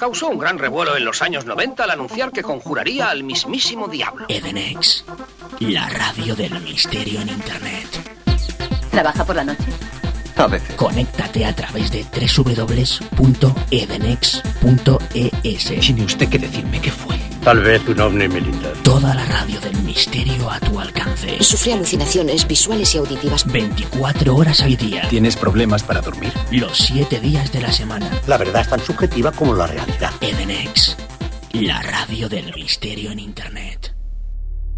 causó un gran revuelo en los años 90 al anunciar que conjuraría al mismísimo diablo. Edenex, la radio del misterio en Internet. ¿Trabaja por la noche? A veces. Conéctate a través de www.edenex.es. ¿Tiene usted que decirme qué fue? Tal vez un ovni militar. Toda la radio del misterio a tu alcance. Sufrí alucinaciones visuales y auditivas. 24 horas al día. ¿Tienes problemas para dormir? Los 7 días de la semana. La verdad es tan subjetiva como la realidad. Edenex, la radio del misterio en Internet.